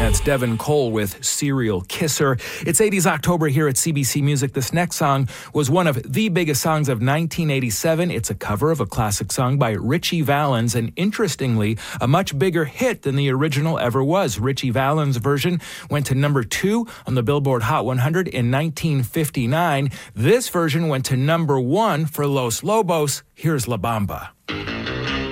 That's Devin Cole with Serial Kisser. It's 80s October here at CBC Music. This next song was one of the biggest songs of 1987. It's a cover of a classic song by Ritchie Valens, and interestingly, a much bigger hit than the original ever was. Ritchie Valens' version went to number 2 on the Billboard Hot 100 in 1959. This version went to number 1 for Los Lobos. Here's La Bamba.